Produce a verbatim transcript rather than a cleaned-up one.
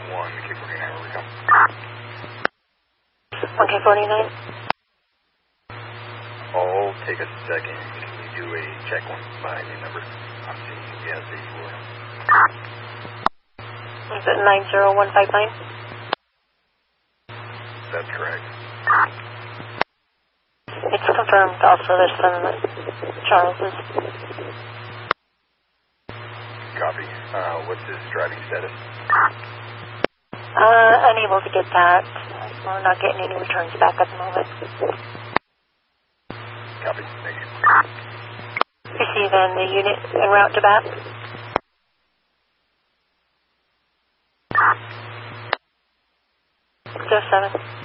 one K forty-nine, where we come? one K forty-nine. I'll take a second. Can you do a check on my new number? I'm seeing you as a William. Is it nine zero one five nine? That's correct. It's confirmed also there's some Charles's. Copy. Uh, what's his driving status? Uh, unable to get that. We're not getting any returns back at the moment. Copy. Thank you. Receive in the unit en route to B A P. zero seven.